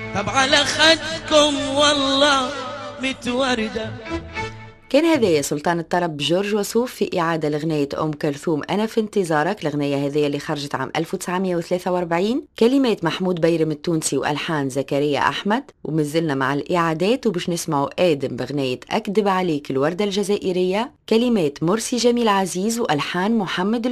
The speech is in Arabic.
طب على خدكم والله متوردة. كان هذايا سلطان الطرب جورج وسوف في إعادة لغنية أم كلثوم أنا في انتظارك. الغنية هذه اللي خرجت عام 1943، كلمات محمود بيرم التونسي وألحان زكريا أحمد. ومازلنا مع الإعادات وباش نسمعوا آدم بغنية أكدب عليك الوردة الجزائرية، كلمات مرسي جميل عزيز وألحان محمد